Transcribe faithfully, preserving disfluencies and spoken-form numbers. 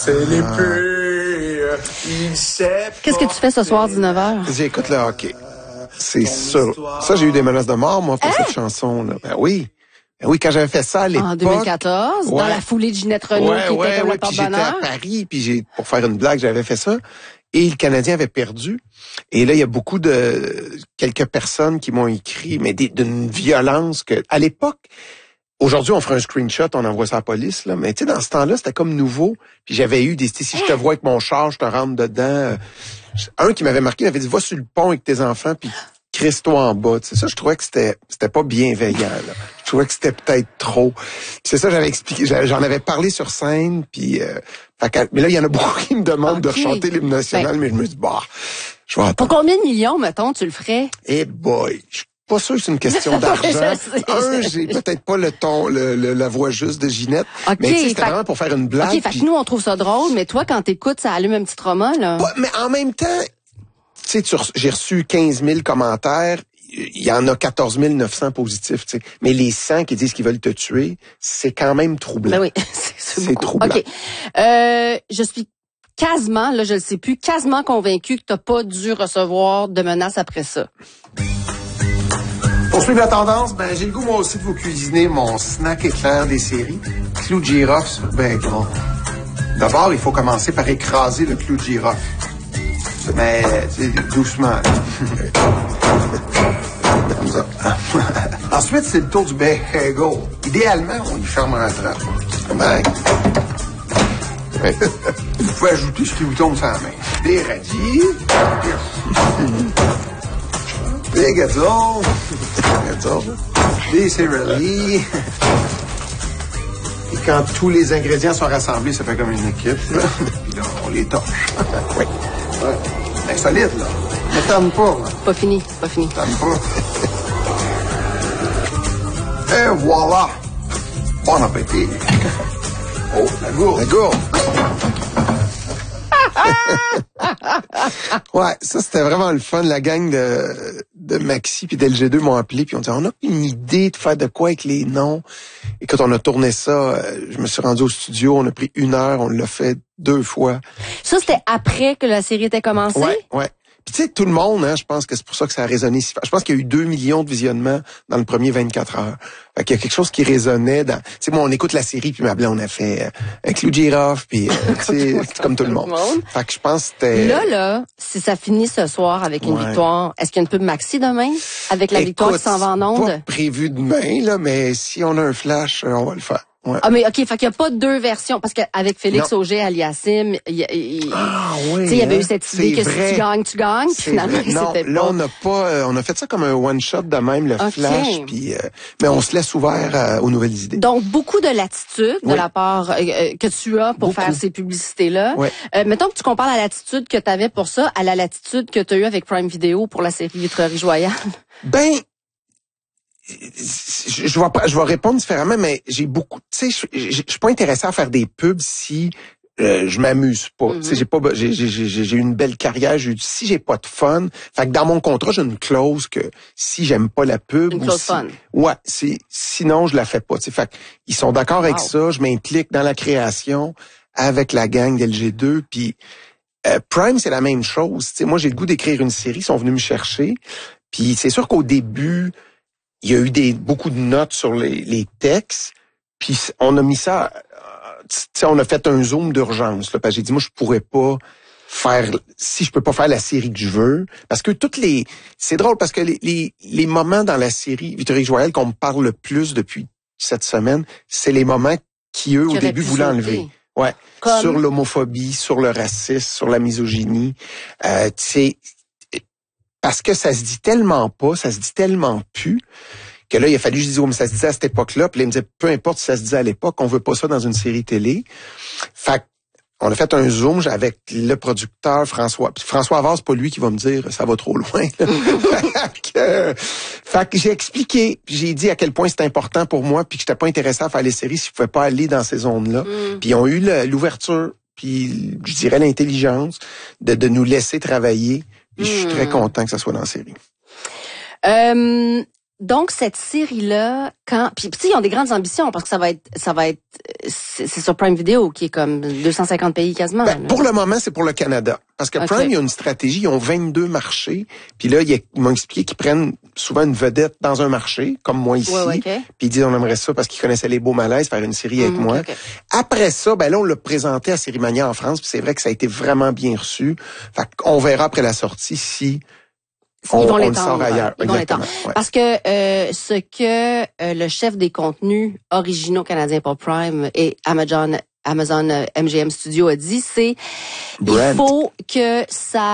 C'est l'épée, il sait. Qu'est-ce que tu fais ce soir, dix-neuf heures? J'écoute le hockey. C'est sûr. Ça, j'ai eu des menaces de mort, moi, pour hein? cette chanson-là. Ben oui. Ben oui, quand j'avais fait ça à l'époque. En deux mille quatorze, ouais. Dans la foulée de Ginette Renault, ouais, qui ouais, était comme ouais, le porte-bonheur. J'étais à Paris, puis j'ai, pour faire une blague, j'avais fait ça. Et le Canadien avait perdu. Et là, il y a beaucoup de, quelques personnes qui m'ont écrit, mais d'une violence que, à l'époque, aujourd'hui, on ferait un screenshot, on envoie ça à la police, là. Mais tu sais, dans ce temps-là, c'était comme nouveau. Puis j'avais eu des, si je te vois avec mon char, je te rentre dedans. Un qui m'avait marqué, il m'avait dit, va sur le pont avec tes enfants, puis crisse-toi en bas. C'est ça, je trouvais que c'était, c'était pas bienveillant, là. Je trouvais que c'était peut-être trop. Puis c'est ça, j'avais expliqué, j'en avais parlé sur scène, puis, euh, mais là, il y en a beaucoup qui me demandent okay. de rechanter l'hymne national, ben, mais je me dis, bah, je vais attendre. Pour combien de millions, mettons, tu le ferais? Eh boy, je suis pas sûr que c'est une question d'argent. Un, j'ai peut-être pas le ton, le, le, la voix juste de Ginette. Okay, mais tu sais, c'était vraiment pour faire une blague. OK, fait que nous, on trouve ça drôle, mais toi, quand t'écoutes, ça allume un petit trauma, là. Ouais, mais en même temps, tu sais, j'ai reçu quinze mille commentaires. Il y en a quatorze mille neuf cents positifs, tu sais. Mais les cent qui disent qu'ils veulent te tuer, c'est quand même troublant. Ben oui, c'est, c'est troublant. OK. Euh, je suis quasiment, là, je le sais plus, quasiment convaincu que t'as pas dû recevoir de menaces après ça. Pour suivre la tendance, ben, j'ai le goût, moi aussi, de vous cuisiner mon snack éclair des séries. Clou de girofle sur bacon. D'abord, il faut commencer par écraser le clou de girofle. Mais, tu sais, doucement. Comme ça. Ensuite, c'est le tour du bagel. Idéalement, on y ferme un trappe. Ben, ouais. Vous pouvez ajouter ce qui vous tombe sur la main. Des radis. Des gâteaux. Des gâteaux. Des céréaliers. Et quand tous les ingrédients sont rassemblés, ça fait comme une équipe. Puis là, on les torche. Oui. Ouais. C'est solide, là. Ne t'aime pas, là. Pas fini, pas fini. T'aimes pas. Et voilà. Bon appétit. Oh, la gourde. La gourde. Ouais, ça, c'était vraiment le fun. La gang de, de Maxi puis d'L G deux m'ont appelé puis on dit, on a une idée de faire de quoi avec les noms. Et quand on a tourné ça, je me suis rendu au studio, on a pris une heure, on l'a fait deux fois. Ça, c'était après que la série était commencée? Ouais, ouais. Puis tu sais, tout le monde, hein, je pense que c'est pour ça que ça a résonné si fort. Je pense qu'il y a eu deux millions de visionnements dans le premier vingt-quatre heures. Fait qu'il y a quelque chose qui résonnait dans... Tu sais, moi, on écoute la série, puis ma blonde, on a fait euh, un clou de girofle, puis euh, tu sais, c'est comme tout le monde. Fait que je pense que c'était... Là, là, si ça finit ce soir avec une ouais. victoire, est-ce qu'il y a une pub Maxi demain? Avec la Écoute, victoire qui s'en va en ondes? Pas prévu demain, là, mais si on a un flash, on va le faire. Ouais. Ah mais ok, fait qu'il y a pas deux versions parce qu'avec Félix Auger-Aliassime, il y, il, ah, oui, il y avait hein, eu cette idée que vrai. Si tu gagnes, tu gagnes. Finalement, non, c'était là pas... on n'a pas, euh, on a fait ça comme un one shot de même le okay. flash, puis euh, mais on se laisse ouvert euh, aux nouvelles idées. Donc beaucoup de latitude oui. de la part euh, que tu as pour beaucoup. Faire ces publicités là. Oui. Euh, mettons que tu compares la latitude que tu avais pour ça à la latitude que tu as eu avec Prime Video pour la série Vitrerie Joyale. Ben Je, je, vais pas, je vais répondre différemment, mais j'ai beaucoup, tu sais, je, je, je suis pas intéressé à faire des pubs si euh, je m'amuse pas. Mm-hmm. Tu sais, j'ai pas, j'ai, j'ai, j'ai, j'ai une belle carrière. J'ai, si j'ai pas de fun, fait que dans mon contrat j'ai une clause que si j'aime pas la pub, une clause si, fun. Ouais, c'est, sinon je la fais pas. Tu sais, fait que ils sont d'accord wow. avec ça. Je m'implique dans la création avec la gang d'L G deux, puis euh, Prime c'est la même chose. Tu sais, moi j'ai le goût d'écrire une série, ils sont venus me chercher. Puis c'est sûr qu'au début il y a eu des beaucoup de notes sur les, les textes, puis on a mis ça, tu sais, on a fait un zoom d'urgence, là, parce que j'ai dit, moi, je pourrais pas faire, si je peux pas faire la série que je veux, parce que toutes les, c'est drôle, parce que les, les, les moments dans la série Vitrerie Joyale qu'on me parle le plus depuis cette semaine, c'est les moments qui, eux, qui au début, voulaient enlever. Ouais. Comme... Sur l'homophobie, sur le racisme, sur la misogynie, euh, tu sais, parce que ça se dit tellement pas, ça se dit tellement plus, que là, il a fallu que je dise, oh, mais ça se disait à cette époque-là. Puis là, il me disait, peu importe si ça se disait à l'époque, on veut pas ça dans une série télé. Fait on a fait un zoom avec le producteur François. Puis François Havard, c'est pas lui qui va me dire, ça va trop loin. fait que, fait que j'ai expliqué, puis j'ai dit à quel point c'était important pour moi, puis que j'étais pas intéressé à faire les séries si je pouvais pas aller dans ces zones-là. Mm. Puis ils ont eu le, l'ouverture, puis je dirais l'intelligence de, de nous laisser travailler. Puis je suis très content que ça soit dans la série. Euh, donc cette série-là, quand, puis tu sais, ils ont des grandes ambitions parce que ça va être, ça va être, c'est, c'est sur Prime Video qui est comme deux cent cinquante pays quasiment. Ben, pour le moment, c'est pour le Canada. Parce que Okay. Prime, il y a une stratégie, ils ont vingt-deux marchés. Puis là, ils m'ont expliqué qu'ils prennent souvent une vedette dans un marché, comme moi ici. Ouais, ouais, okay. Puis ils disent, on aimerait ça parce qu'ils connaissaient les beaux malaises, faire une série avec mmh, moi. Okay, okay. Après ça, ben là, on l'a présenté à Série Mania en France. Puis c'est vrai que ça a été vraiment bien reçu. Fait qu'on verra après la sortie si on, ils vont on le l'étendre, sort ailleurs. ils vont l'étendre. Ouais. Parce que euh, ce que euh, le chef des contenus originaux canadiens pour Prime et Amazon, Amazon euh, M G M Studio a dit, c'est il faut que ça